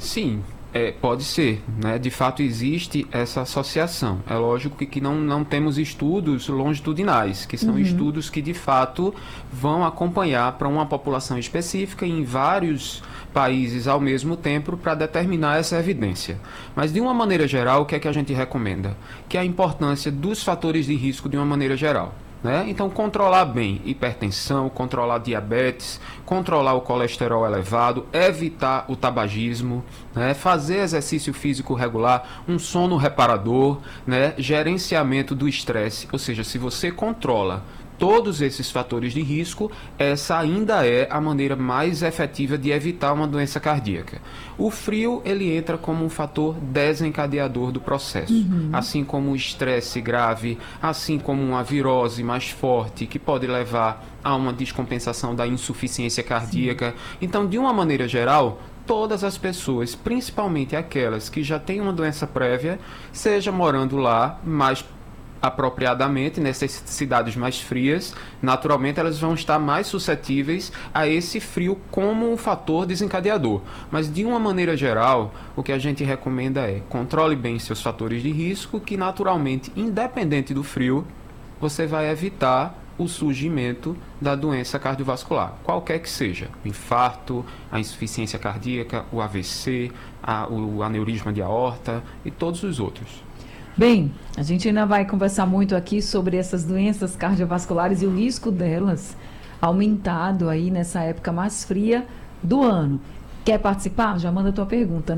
Sim, pode ser, né? De fato existe essa associação. É lógico que não temos estudos longitudinais, que são estudos que de fato vão acompanhar para uma população específica em vários países ao mesmo tempo para determinar essa evidência. Mas de uma maneira geral, o que é que a gente recomenda? Que é a importância dos fatores de risco de uma maneira geral. Né? Então, controlar bem hipertensão, controlar diabetes, controlar o colesterol elevado, evitar o tabagismo, né? Fazer exercício físico regular, um sono reparador, né? Gerenciamento do estresse, ou seja, se você controla todos esses fatores de risco, essa ainda é a maneira mais efetiva de evitar uma doença cardíaca. O frio, ele entra como um fator desencadeador do processo, assim como o estresse grave, assim como uma virose mais forte, que pode levar a uma descompensação da insuficiência cardíaca. Então, de uma maneira geral, todas as pessoas, principalmente aquelas que já têm uma doença prévia, seja morando lá mais apropriadamente, nessas cidades mais frias, naturalmente elas vão estar mais suscetíveis a esse frio como um fator desencadeador. Mas de uma maneira geral, o que a gente recomenda é controle bem seus fatores de risco, que naturalmente, independente do frio, você vai evitar o surgimento da doença cardiovascular, qualquer que seja, o infarto, a insuficiência cardíaca, o AVC, o aneurisma de aorta e todos os outros. Bem, a gente ainda vai conversar muito aqui sobre essas doenças cardiovasculares e o risco delas aumentado aí nessa época mais fria do ano. Quer participar? Já manda a tua pergunta.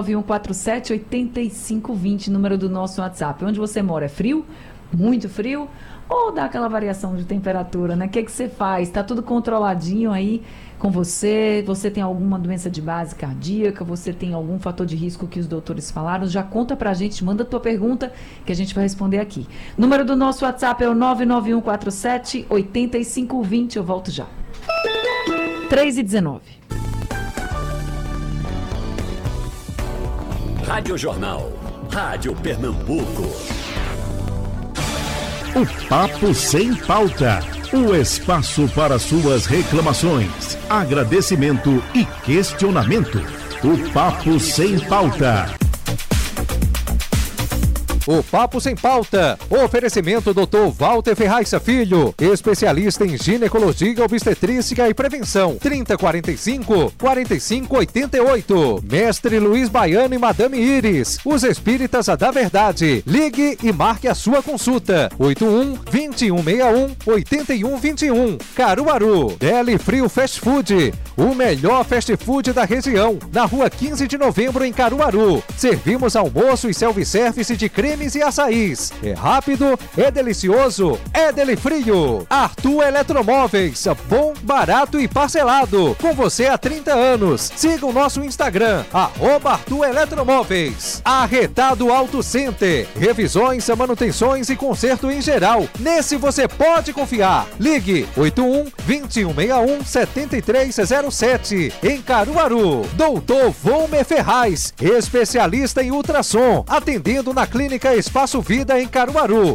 991478520, número do nosso WhatsApp. Onde você mora? É frio? Muito frio? Ou dá aquela variação de temperatura, né? O que você faz? Está tudo controladinho aí com você? Você tem alguma doença de base cardíaca? Você tem algum fator de risco que os doutores falaram? Já conta pra gente, manda a tua pergunta que a gente vai responder aqui. Número do nosso WhatsApp é o 991478520. Eu volto já. 3h19. Rádio Jornal. Rádio Pernambuco. O Papo Sem Pauta. O espaço para suas reclamações, agradecimento e questionamento. O Papo Sem Pauta. O Papo Sem Pauta. Oferecimento Dr. Walter Ferraz Filho, especialista em ginecologia, obstetrícia e prevenção. 3045-4588. Mestre Luiz Baiano e Madame Iris, os espíritas da verdade. Ligue e marque a sua consulta. 81-2161-8121. Caruaru. Deli Frio Fast Food, o melhor fast food da região. Na rua 15 de novembro, em Caruaru. Servimos almoço e self-service de cremes e açaís. É rápido, é delicioso, é Deli Frio. Arthur Eletromóveis, bom, barato e parcelado. Com você há 30 anos. Siga o nosso Instagram, @Arthur Eletromóveis. Arretado Auto Center. Revisões, manutenções e conserto em geral. Nesse você pode confiar. Ligue 81-2161-7307. Em Caruaru. Doutor Volmer Ferraz, especialista em ultrassom. Atendendo na Clínica Espaço Vida em Caruaru.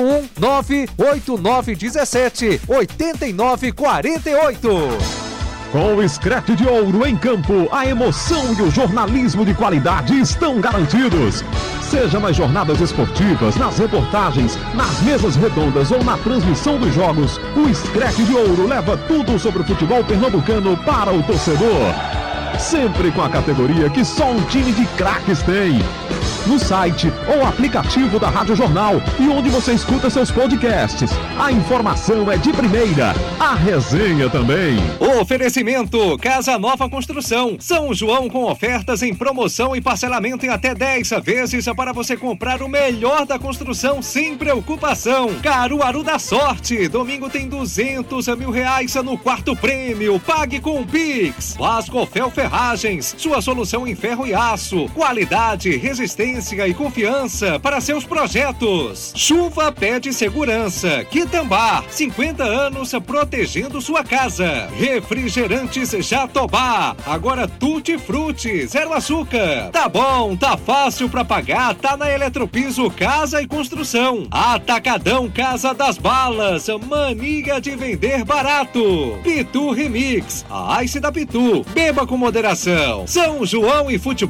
81-98917-8948. Com o Screte de Ouro em campo, a emoção e o jornalismo de qualidade estão garantidos. Seja nas jornadas esportivas, nas reportagens, nas mesas redondas ou na transmissão dos jogos, o Screte de Ouro leva tudo sobre o futebol pernambucano para o torcedor. Sempre com a categoria que só um time de craques tem. No site ou aplicativo da Rádio Jornal e onde você escuta seus podcasts. A informação é de primeira, a resenha também. Oferecimento Casa Nova Construção. São João com ofertas em promoção e parcelamento em até 10 vezes para você comprar o melhor da construção sem preocupação. Caruaru da Sorte. Domingo tem R$200 mil no quarto prêmio. Pague com o Pix. Vascofel Ferragens. Sua solução em ferro e aço. Qualidade, resistência e confiança para seus projetos. Chuva pede segurança. Quitambar, 50 anos protegendo sua casa. Refrigerantes Jatobá, agora Tutti Frutti, 0 açúcar. Tá bom, tá fácil pra pagar, tá na Eletropiso Casa e Construção. Atacadão Casa das Balas, mania de vender barato. Pitu Remix, a Ice da Pitu, beba com moderação. São João e Futebol